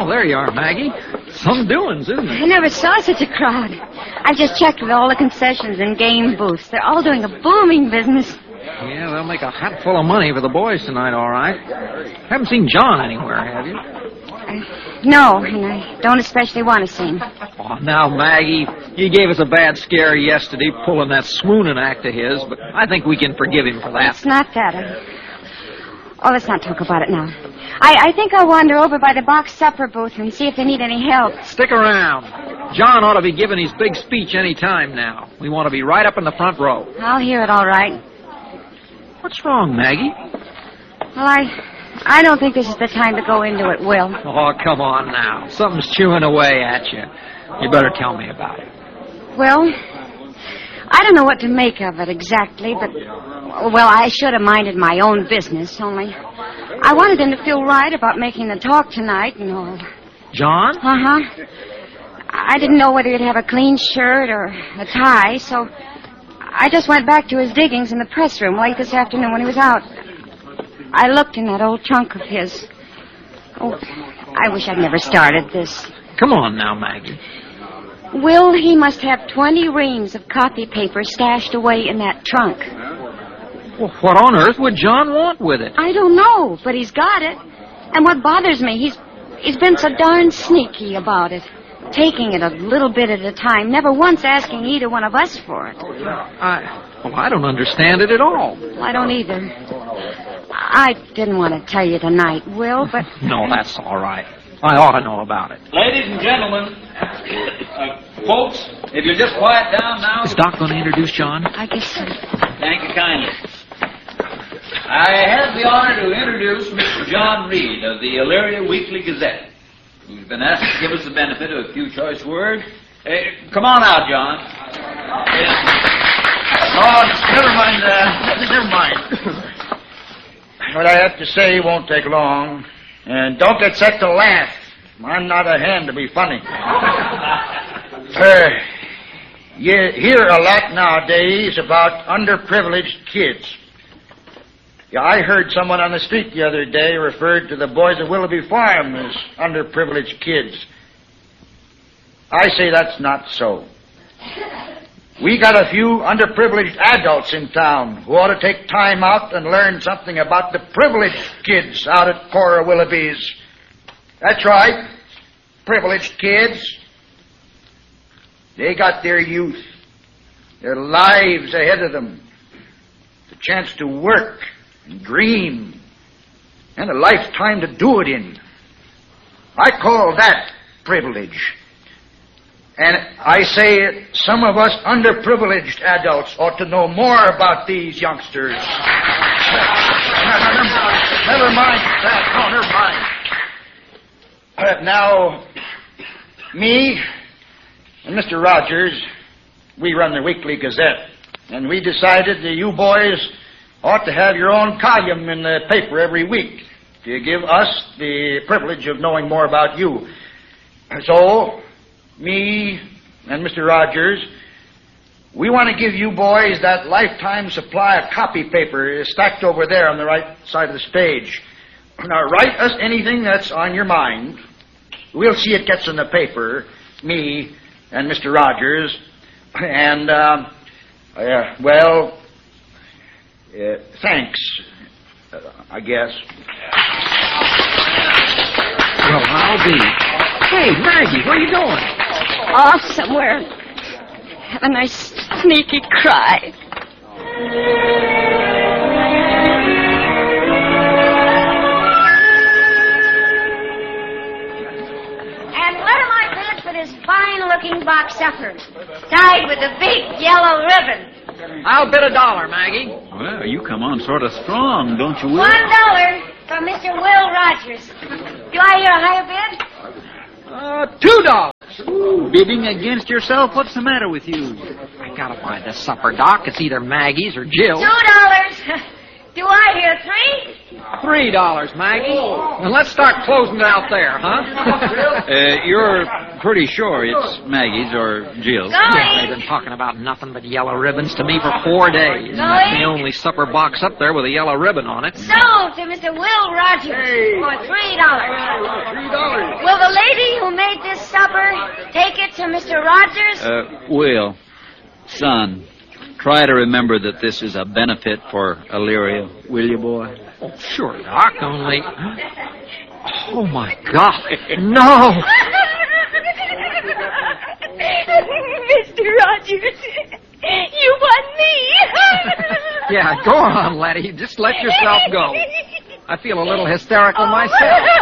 Oh, there you are, Maggie. Some doings, isn't it? I never saw such a crowd. I've just checked with all the concessions and game booths. They're all doing a booming business. Yeah, they'll make a hatful of money for the boys tonight, all right. Haven't seen John anywhere, have you? No, and I don't especially want to see him. Oh, now, Maggie, he gave us a bad scare yesterday pulling that swooning act of his, but I think we can forgive him for that. It's not that. Let's not talk about it now. I think I'll wander over by the box supper booth and see if they need any help. Stick around. John ought to be giving his big speech any time now. We want to be right up in the front row. I'll hear it all right. What's wrong, Maggie? Well, I don't think this is the time to go into it, Will. Oh, come on now. Something's chewing away at you. You better tell me about it. Well, I don't know what to make of it exactly, but, well, I should have minded my own business, only I wanted him to feel right about making the talk tonight and all. John? Uh-huh. I didn't know whether he'd have a clean shirt or a tie, so I just went back to his diggings in the press room late this afternoon when he was out. I looked in that old trunk of his. Oh, I wish I'd never started this. Come on now, Maggie. Will, he must have 20 reams of copy paper stashed away in that trunk. Well, what on earth would John want with it? I don't know, but he's got it. And what bothers me, he's been so darn sneaky about it. Taking it a little bit at a time, never once asking either one of us for it. I don't understand it at all. I don't either. I didn't want to tell you tonight, Will, but... No, that's all right. I ought to know about it. Ladies and gentlemen, folks, if you'll just quiet down now... Is Doc going to introduce John? I guess so. Thank you kindly. I have the honor to introduce Mr. John Reed of the Elyria Weekly Gazette, who's been asked to give us the benefit of a few choice words. Come on out, John. Never mind. What I have to say won't take long. And don't get set to laugh. I'm not a hand to be funny. You hear a lot nowadays about underprivileged kids. Yeah, I heard someone on the street the other day referred to the boys of Willoughby Farm as underprivileged kids. I say that's not so. We got a few underprivileged adults in town who ought to take time out and learn something about the privileged kids out at Cora Willoughby's. That's right, privileged kids. They got their youth, their lives ahead of them, the chance to work and dream, and a lifetime to do it in. I call that privilege. And I say some of us underprivileged adults ought to know more about these youngsters. Never mind that. No, never mind. Now, me and Mr. Rogers, we run the Weekly Gazette, and we decided that you boys ought to have your own column in the paper every week to give us the privilege of knowing more about you. So, me and Mr. Rogers, we want to give you boys that lifetime supply of copy paper stacked over there on the right side of the stage. Now, write us anything that's on your mind. We'll see it gets in the paper, me and Mr. Rogers. And, thanks, I guess. Well, I'll be. Hey, Maggie, where are you going? Off somewhere. Have a nice sneaky cry. And what am I paid for this fine-looking box supper? Tied with a big yellow ribbon. I'll bid $1, Maggie. Well, you come on sort of strong, don't you, Will? $1 from Mr. Will Rogers. Do I hear a higher bid? $2. Ooh, bidding against yourself? What's the matter with you? I gotta buy this supper, Doc. It's either Maggie's or Jill's. $2. Do I hear $3? $3, Maggie. And let's start closing it out there, huh? You're pretty sure it's Maggie's or Jill's. They've been talking about nothing but yellow ribbons to me for 4 days. That's the only supper box up there with a yellow ribbon on it. Sold to Mr. Will Rogers for $3. $3. Will the donate this supper? Take it to Mr. Rogers? Will, son, try to remember that this is a benefit for Elyria, will you, boy? Oh, sure, Doc, only... Oh, my God. No! Mr. Rogers, you won me. Yeah, go on, laddie. Just let yourself go. I feel a little hysterical myself.